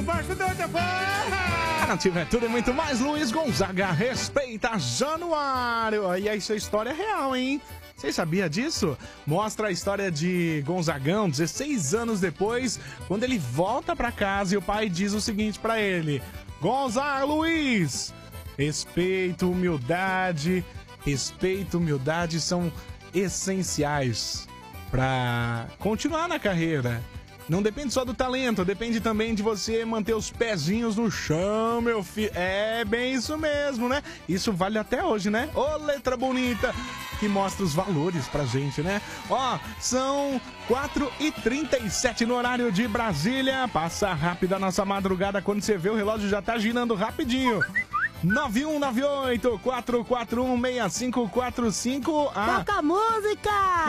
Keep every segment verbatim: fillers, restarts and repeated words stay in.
Nativa é tudo e muito mais. Luiz Gonzaga respeita Januário. E isso é história real, hein? Você sabia disso? Mostra a história de Gonzagão, dezesseis anos depois, quando ele volta pra casa e o pai diz o seguinte pra ele: Gonzaga, Luiz, respeito, humildade, respeito, humildade são essenciais pra continuar na carreira. Não depende só do talento, depende também de você manter os pezinhos no chão, meu filho. É bem isso mesmo, né? Isso vale até hoje, né? Ô, letra bonita, que mostra os valores pra gente, né? Ó, são quatro e trinta e sete no horário de Brasília. Passa rápido a nossa madrugada, quando você vê o relógio já tá girando rapidinho. nove um nove oito, quatro quatro um, seis cinco quatro cinco. Ah, toca a música!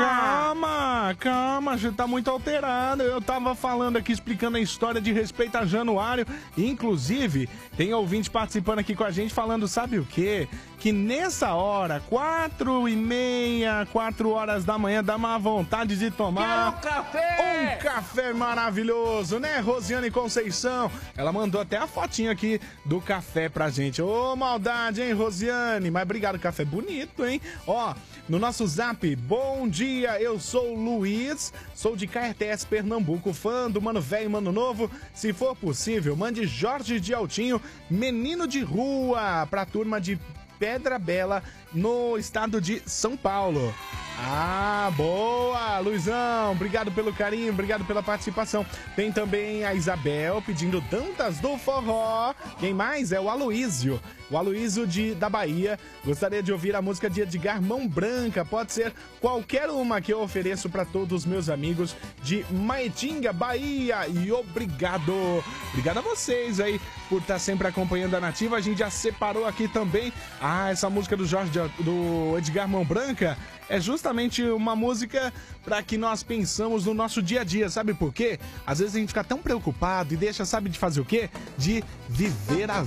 Calma, calma, a gente tá muito alterado. Eu tava falando aqui, explicando a história de respeito a Januário. Inclusive, tem ouvinte participando aqui com a gente falando, sabe o quê? Que nessa hora, quatro e meia, quatro horas da manhã, dá uma vontade de tomar... Quero um café! Um café maravilhoso, né, Rosiane Conceição? Ela mandou até a fotinha aqui do café pra gente. Ô, maldade, hein, Rosiane? Mas obrigado, café bonito, hein? Ó, no nosso zap, bom dia, eu sou o Luiz, sou de K R T S Pernambuco, fã do Mano Velho e Mano Novo. Se for possível, mande Jorge de Altinho, Menino de Rua, pra turma de Pedra Bela, no estado de São Paulo. Ah, boa, Luizão, obrigado pelo carinho, obrigado pela participação. Tem também a Isabel pedindo Dantas do Forró. Quem mais? É o Aloísio, o Aloísio de, da Bahia. Gostaria de ouvir a música de Edgar Mão Branca, pode ser qualquer uma que eu ofereço para todos os meus amigos de Maitinga, Bahia. E obrigado, obrigado a vocês aí por estar sempre acompanhando a Nativa. A gente já separou aqui também, ah, essa música do Jorge, do Edgar Mão Branca, é justamente uma música para que nós pensamos no nosso dia a dia, sabe por quê? Às vezes a gente fica tão preocupado e deixa, sabe, de fazer o quê? De viver a